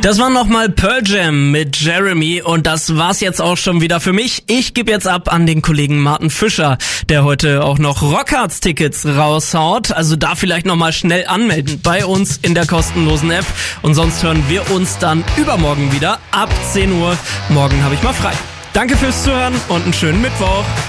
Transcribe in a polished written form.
Das war nochmal Pearl Jam mit Jeremy und das war's jetzt auch schon wieder für mich. Ich gebe jetzt ab an den Kollegen Martin Fischer, der heute auch noch Rockharz-Tickets raushaut. Also da vielleicht nochmal schnell anmelden bei uns in der kostenlosen App. Und sonst hören wir uns dann übermorgen wieder ab 10 Uhr. Morgen habe ich mal frei. Danke fürs Zuhören und einen schönen Mittwoch.